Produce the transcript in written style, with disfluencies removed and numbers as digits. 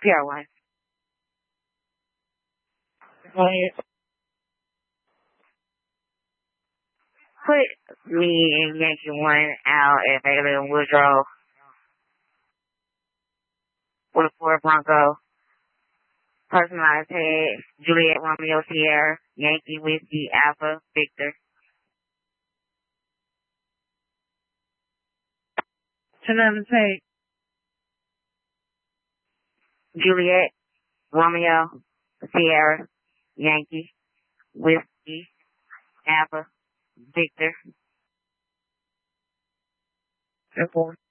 PR1. Put me and Yankee 1 out at Bailey and Woodrow with a Ford Bronco. Personalized head, Juliet Romeo Sierra, Yankee Whiskey Alpha Victor. Another tape. Juliet Romeo Sierra, Yankee Whiskey Alpha Victor. Simple.